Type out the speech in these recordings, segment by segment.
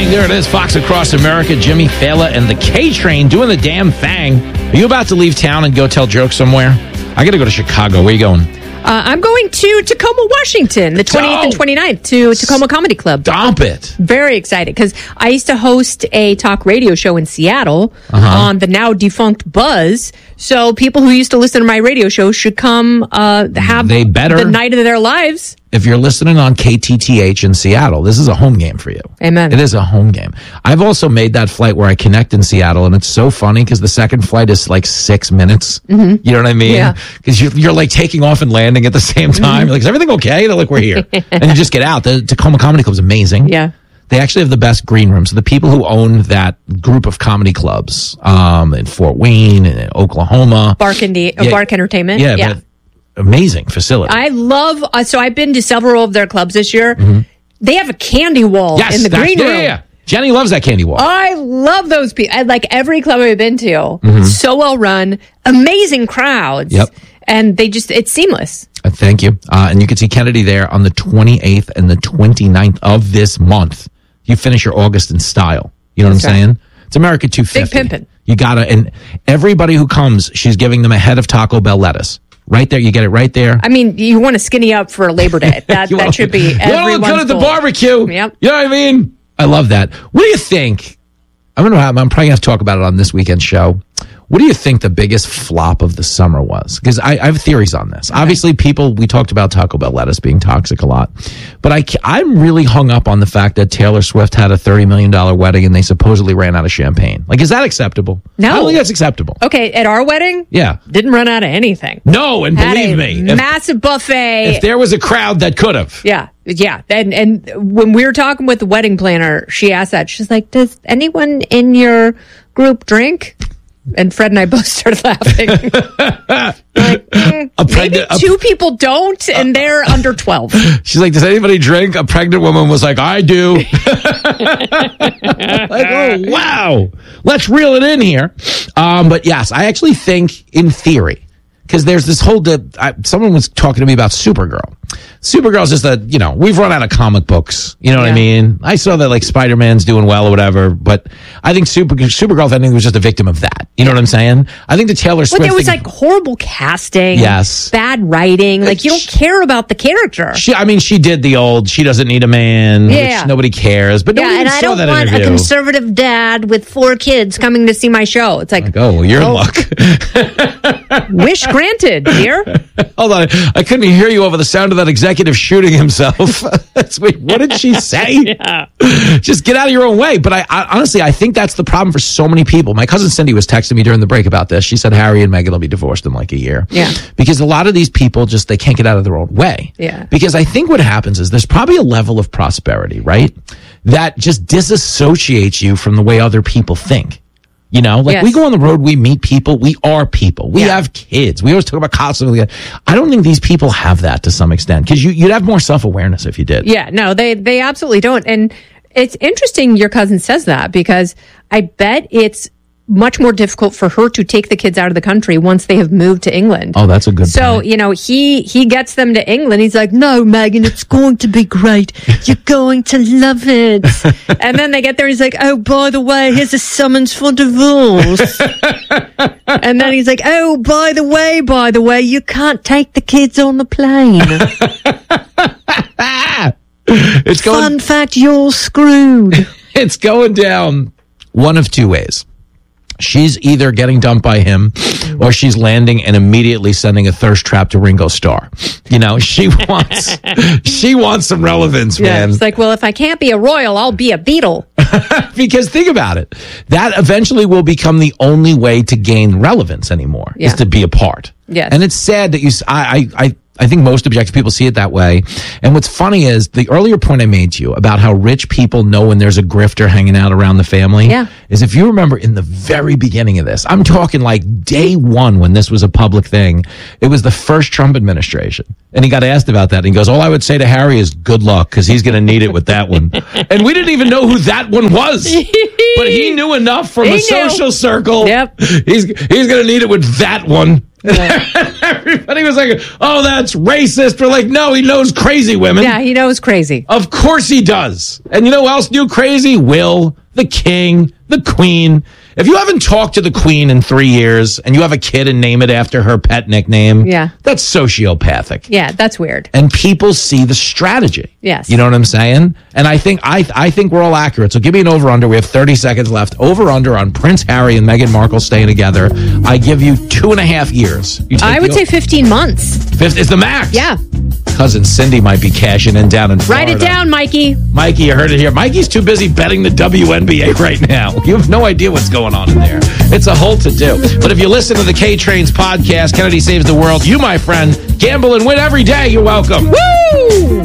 There it is, Fox Across America, Jimmy Fallon and the K-Train doing the damn thing. Are you about to leave town and go tell jokes somewhere? I got to go to Chicago. Where are you going? I'm going to Tacoma, Washington, the 28th and 29th to Tacoma Comedy Club. Stop it. Very excited because I used to host a talk radio show in Seattle on the now defunct Buzz. So people who used to listen to my radio show should come have the night of their lives. If you're listening on KTTH in Seattle, this is a home game for you. Amen. It is a home game. I've also made that flight where I connect in Seattle, and it's so funny because the second flight is like 6 minutes. Mm-hmm. You know what I mean? Yeah. Because you're like taking off and landing at the same time. You're like, is everything okay? They're like, we're here. And you just get out. The Tacoma Comedy Club is amazing. Yeah. They actually have the best green rooms. So the people who own that group of comedy clubs in Fort Wayne and in Oklahoma. Bark Entertainment. Yeah. Amazing facility. I love, so I've been to several of their clubs this year. Mm-hmm. They have a candy wall in the green room. Yeah. Jenny loves that candy wall. I love those people. I like every club I've been to. So well run, amazing crowds. Yep. And it's seamless. Thank you. And you can see Kennedy there on the 28th and the 29th of this month. You finish your August in style. You know what I'm saying? It's America 250. Big pimpin'. You gotta, and everybody who comes, she's giving them a head of Taco Bell lettuce. Right there, you get it right there. I mean, you want to skinny up for Labor Day. That should be everyone's You want to look good at the barbecue. Yep. You know what I mean? I love that. What do you think? I'm probably going to have to talk about it on this weekend's show. What do you think the biggest flop of the summer was? Because I have theories on this. Okay. Obviously, we talked about Taco Bell lettuce being toxic a lot. But I'm really hung up on the fact that Taylor Swift had a $30 million wedding and they supposedly ran out of champagne. Like, is that acceptable? No. I don't think that's acceptable. Okay, at our wedding? Yeah. Didn't run out of anything. No, and believe me. Massive buffet. If there was a crowd that could have. Yeah. Yeah. And when we were talking with the wedding planner, she asked that. She's like, does anyone in your group drink? And Fred and I both started laughing. Maybe two people don't, and they're under 12. She's like, does anybody drink? A pregnant woman was like, I do. Like, oh, wow. Let's reel it in here. But yes, I actually think in theory, because there's this whole, someone was talking to me about Supergirl. Supergirl's just we've run out of comic books. You know what I mean? I saw that like Spider-Man's doing well or whatever, but I think Supergirl, I think, was just a victim of that. You know what I'm saying? I think the Taylor Swift there was like horrible casting. Yes. Bad writing. Like you don't care about the character. She did the old, she doesn't need a man, which nobody cares. But nobody and I don't want interview. A conservative dad with 4 kids coming to see my show. It's like oh, well, you're in luck. Wish granted, dear. Hold on. I couldn't hear you over the sound of that executive shooting himself. What did she say? Yeah. Just get out of your own way. But I honestly, I think that's the problem for so many people. My cousin Cindy was texting me during the break about this. She said Harry and Meghan will be divorced in like a year. Yeah. Because a lot of these people they can't get out of their own way. Yeah. Because I think what happens is there's probably a level of prosperity, right? That just disassociates you from the way other people think. You know, like we go on the road, we meet people, we are people, we have kids. We always talk about college. I don't think these people have that to some extent because you'd have more self-awareness if you did. Yeah, no, they absolutely don't. And it's interesting your cousin says that because I bet it's much more difficult for her to take the kids out of the country once they have moved to England. Oh, that's a good point. So, he gets them to England. He's like, no, Megan, it's going to be great. You're going to love it. And then they get there and he's like, oh, by the way, here's a summons for divorce. And then he's like, oh, by the way, you can't take the kids on the plane. Fun fact, you're screwed. It's going down one of two ways. She's either getting dumped by him or she's landing and immediately sending a thirst trap to Ringo Starr. You know, she wants some relevance, man. It's like, well, if I can't be a royal, I'll be a Beatle. Because think about it. That eventually will become the only way to gain relevance anymore, is to be a part. Yes. And it's sad that I think most objective people see it that way. And what's funny is the earlier point I made to you about how rich people know when there's a grifter hanging out around the family is if you remember in the very beginning of this, I'm talking like day one when this was a public thing, it was the first Trump administration. And he got asked about that. And he goes, all I would say to Harry is good luck because he's going to need it with that one. And we didn't even know who that one was. But he knew enough from social circle. Yep. He's going to need it with that one. Everybody was like, oh, that's racist. We're like, no, he knows crazy women. Yeah, he knows crazy. Of course he does. And you know who else knew crazy? Will, the king, the queen. If you haven't talked to the queen in 3 years and you have a kid and name it after her pet nickname, that's sociopathic. Yeah, that's weird. And people see the strategy. Yes. You know what I'm saying? And I think we're all accurate. So give me an over-under. We have 30 seconds left. Over-under on Prince Harry and Meghan Markle staying together. I give you 2.5 years. I would say 15 months. Fifth is the max. Yeah. Cousin Cindy might be cashing in down in Florida. Write it down, Mikey. Mikey, you heard it here. Mikey's too busy betting the WNBA right now. You have no idea what's going on in there. It's a whole to-do. But if you listen to the K-Trains podcast, Kennedy Saves the World, you, my friend, gamble and win every day. You're welcome. Woo!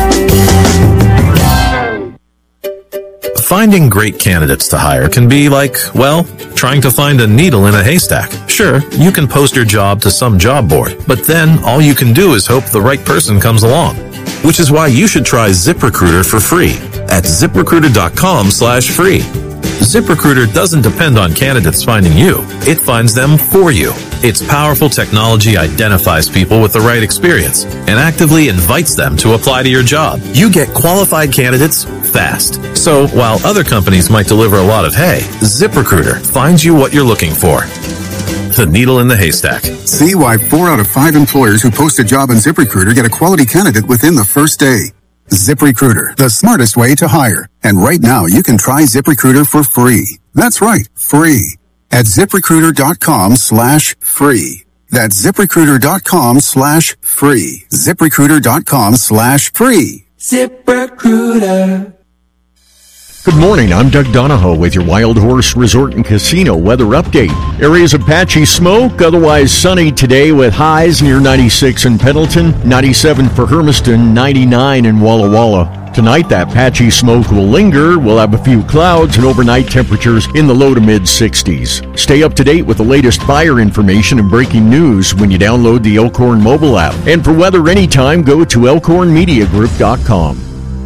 Finding great candidates to hire can be like, well, trying to find a needle in a haystack. Sure, you can post your job to some job board, but then all you can do is hope the right person comes along. Which is why you should try ZipRecruiter for free at ZipRecruiter.com/free. ZipRecruiter doesn't depend on candidates finding you. It finds them for you. Its powerful technology identifies people with the right experience and actively invites them to apply to your job. You get qualified candidates fast. So while other companies might deliver a lot of hay, ZipRecruiter finds you what you're looking for. The needle in the haystack. See why 4 out of 5 employers who post a job on ZipRecruiter get a quality candidate within the first day. ZipRecruiter, the smartest way to hire. And right now, you can try ZipRecruiter for free. That's right, free. At ZipRecruiter.com/free. That's ZipRecruiter.com/free. ZipRecruiter.com/free. ZipRecruiter. Good morning, I'm Doug Donahoe with your Wild Horse Resort and Casino weather update. Areas of patchy smoke, otherwise sunny today with highs near 96 in Pendleton, 97 for Hermiston, 99 in Walla Walla. Tonight, that patchy smoke will linger. We'll have a few clouds and overnight temperatures in the low to mid-60s. Stay up to date with the latest fire information and breaking news when you download the Elkhorn mobile app. And for weather anytime, go to elkhornmediagroup.com.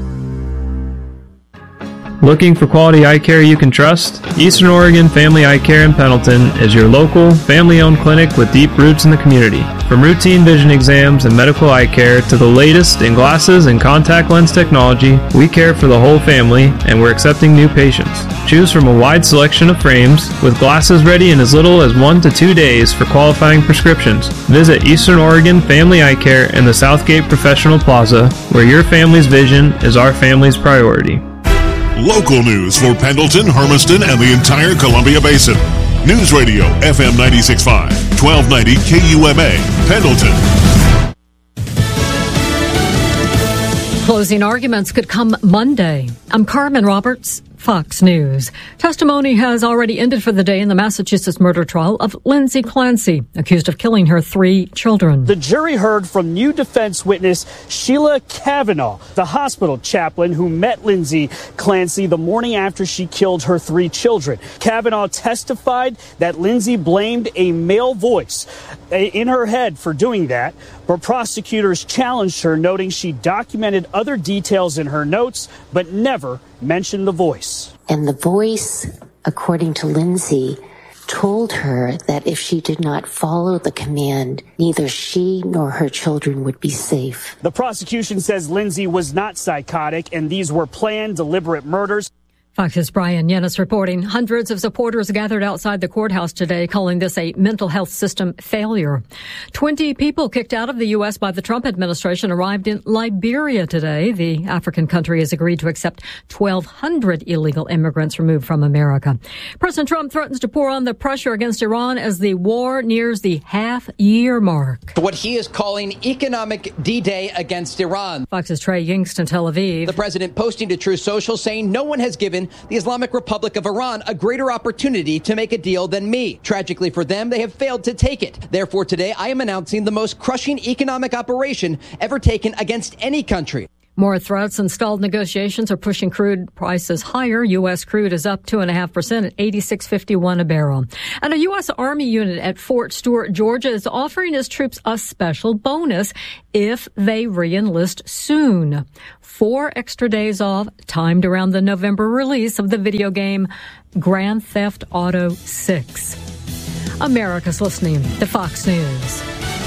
Looking for quality eye care you can trust? Eastern Oregon Family Eye Care in Pendleton is your local, family-owned clinic with deep roots in the community. From routine vision exams and medical eye care to the latest in glasses and contact lens technology, we care for the whole family and we're accepting new patients. Choose from a wide selection of frames with glasses ready in as little as 1 to 2 days for qualifying prescriptions. Visit Eastern Oregon Family Eye Care in the Southgate Professional Plaza, where your family's vision is our family's priority. Local news for Pendleton, Hermiston, and the entire Columbia Basin. News Radio, FM 96.5, 1290 KUMA, Pendleton. Closing arguments could come Monday. I'm Carmen Roberts, Fox News. Testimony has already ended for the day in the Massachusetts murder trial of Lindsay Clancy, accused of killing her 3 children. The jury heard from new defense witness Sheila Kavanaugh, the hospital chaplain who met Lindsay Clancy the morning after she killed her 3 children. Kavanaugh testified that Lindsay blamed a male voice in her head for doing that, but prosecutors challenged her, noting she documented other details in her notes, but never mentioned the voice. And the voice, according to Lindsay, told her that if she did not follow the command, neither she nor her children would be safe. The prosecution says Lindsay was not psychotic and these were planned, deliberate murders. Fox's Brian Yennis reporting hundreds of supporters gathered outside the courthouse today, calling this a mental health system failure. 20 people kicked out of the U.S. by the Trump administration arrived in Liberia today. The African country has agreed to accept 1,200 illegal immigrants removed from America. President Trump threatens to pour on the pressure against Iran as the war nears the half-year mark. What he is calling economic D-Day against Iran. Fox's Trey Yingst in Tel Aviv. The president posting to Truth Social saying no one has given the Islamic Republic of Iran a greater opportunity to make a deal than me. Tragically for them, they have failed to take it. Therefore, today, I am announcing the most crushing economic operation ever taken against any country. More threats and stalled negotiations are pushing crude prices higher. U.S. crude is up 2.5% at $86.51 a barrel. And a U.S. Army unit at Fort Stewart, Georgia, is offering its troops a special bonus if they re-enlist soon. 4 extra days off, timed around the November release of the video game Grand Theft Auto 6. America's listening to Fox News.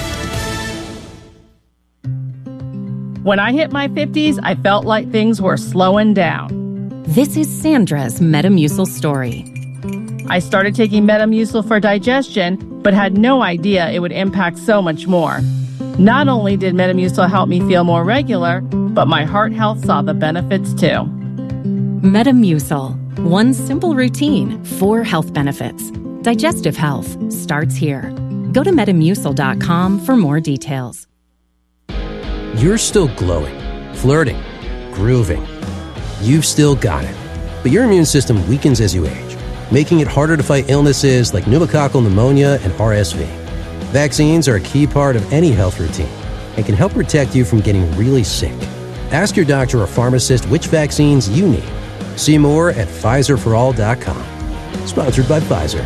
When I hit my 50s, I felt like things were slowing down. This is Sandra's Metamucil story. I started taking Metamucil for digestion, but had no idea it would impact so much more. Not only did Metamucil help me feel more regular, but my heart health saw the benefits too. Metamucil. One simple routine, 4 health benefits. Digestive health starts here. Go to Metamucil.com for more details. You're still glowing, flirting, grooving. You've still got it. But your immune system weakens as you age, making it harder to fight illnesses like pneumococcal pneumonia and RSV. Vaccines are a key part of any health routine and can help protect you from getting really sick. Ask your doctor or pharmacist which vaccines you need. See more at PfizerForAll.com. Sponsored by Pfizer.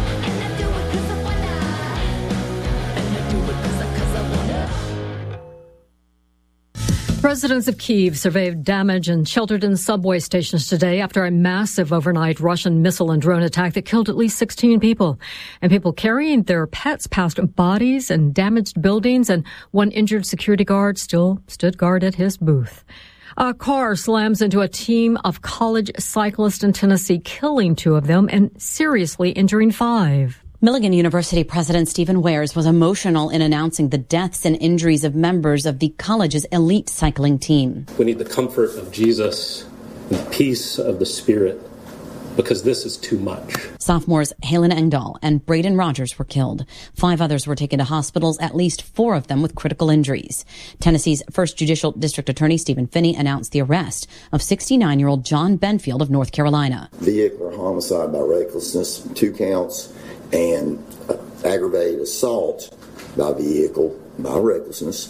Residents of Kyiv surveyed damage and sheltered in subway stations today after a massive overnight Russian missile and drone attack that killed at least 16 people. And people carrying their pets passed bodies and damaged buildings, and one injured security guard still stood guard at his booth. A car slams into a team of college cyclists in Tennessee, killing 2 of them and seriously injuring 5. Milligan University President Stephen Wares was emotional in announcing the deaths and injuries of members of the college's elite cycling team. We need the comfort of Jesus and the peace of the Spirit, because this is too much. Sophomores Halen Engdahl and Braden Rogers were killed. 5 others were taken to hospitals, at least 4 of them with critical injuries. Tennessee's first judicial district attorney, Stephen Finney, announced the arrest of 69-year-old John Benfield of North Carolina. Vehicular homicide by recklessness, 2 counts, and aggravated assault by vehicle by recklessness,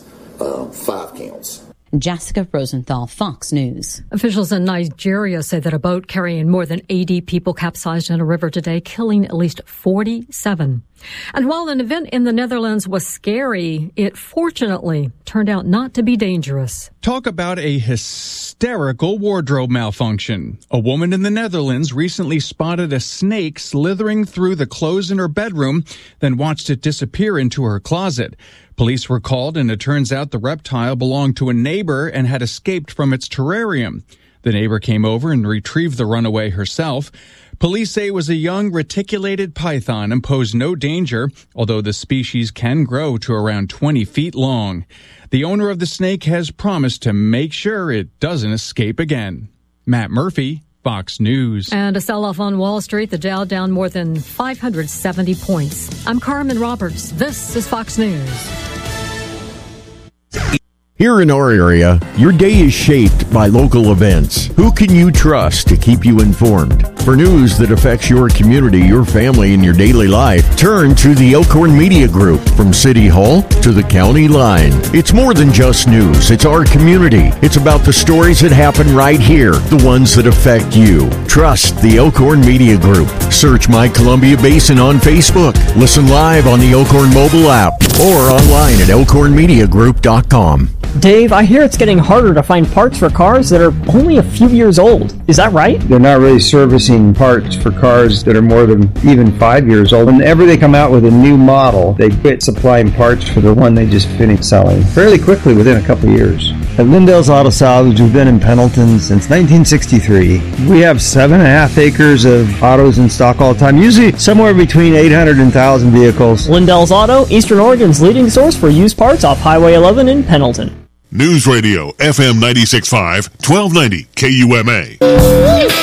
5 counts. Jessica Rosenthal, Fox News. Officials in Nigeria say that a boat carrying more than 80 people capsized in a river today, killing at least 47. And while an event in the Netherlands was scary, it fortunately turned out not to be dangerous. Talk about a hysterical wardrobe malfunction. A woman in the Netherlands recently spotted a snake slithering through the clothes in her bedroom, then watched it disappear into her closet. Police were called, and it turns out the reptile belonged to a neighbor and had escaped from its terrarium. The neighbor came over and retrieved the runaway herself. Police say it was a young reticulated python and posed no danger, although the species can grow to around 20 feet long. The owner of the snake has promised to make sure it doesn't escape again. Matt Murphy, Fox News. And a sell-off on Wall Street, the Dow down more than 570 points. I'm Carmen Roberts. This is Fox News. Here in our area, your day is shaped by local events. Who can you trust to keep you informed? For news that affects your community, your family, and your daily life, turn to the Elkhorn Media Group. From City Hall to the county line. It's more than just news. It's our community. It's about the stories that happen right here, the ones that affect you. Trust the Elkhorn Media Group. Search My Columbia Basin on Facebook. Listen live on the Elkhorn mobile app or online at elkhornmediagroup.com. Dave, I hear it's getting harder to find parts for cars that are only a few years old. Is that right? They're not really servicing parts for cars that are more than even 5 years old. Whenever they come out with a new model, they quit supplying parts for the one they just finished selling fairly quickly within a couple of years. At Lindell's Auto Salvage, we've been in Pendleton since 1963. We have 7.5 acres of autos in stock all the time, usually somewhere between 800 and 1,000 vehicles. Lindell's Auto, Eastern Oregon's leading source for used parts off Highway 11 in Pendleton. News Radio, FM 96.5, 1290 KUMA.